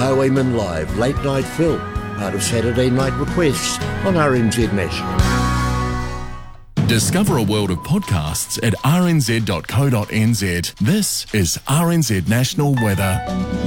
Highwayman Live Late Night Phil, part of Saturday Night Requests on RNZ National. Discover a world of podcasts at rnz.co.nz. This is RNZ National Weather.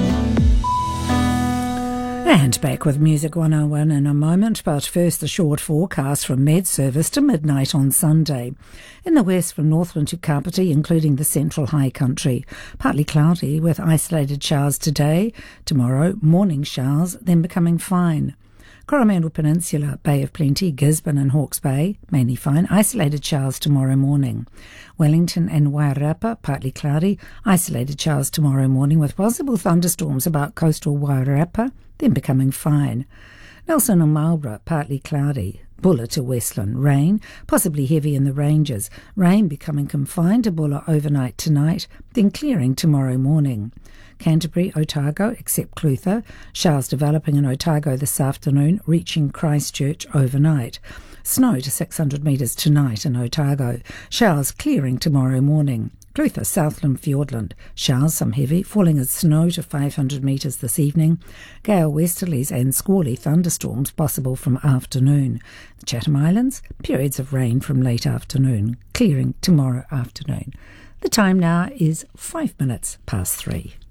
And back with Music 101 in a moment, but first the short forecast from Med Service to midnight on Sunday. In the west from Northland to Kapiti, including the central high country. Partly cloudy with isolated showers today. Tomorrow, morning showers, then becoming fine. Coromandel Peninsula, Bay of Plenty, Gisborne and Hawke's Bay, mainly fine. Isolated showers tomorrow morning. Wellington and Wairarapa, partly cloudy. Isolated showers tomorrow morning with possible thunderstorms about coastal Wairarapa, then becoming fine. Nelson and Marlborough, partly cloudy. Bulla to Westland, rain, possibly heavy in the ranges. Rain becoming confined to Bulla overnight tonight, then clearing tomorrow morning. Canterbury, Otago, except Clutha. Showers developing in Otago this afternoon, reaching Christchurch overnight. Snow to 600 metres tonight in Otago. Showers clearing tomorrow morning. Clutha, Southland, Fiordland. Showers, some heavy, falling as snow to 500 metres this evening. Gale westerlies and squally thunderstorms possible from afternoon. The Chatham Islands, periods of rain from late afternoon, clearing tomorrow afternoon. The time now is 5 minutes past 3.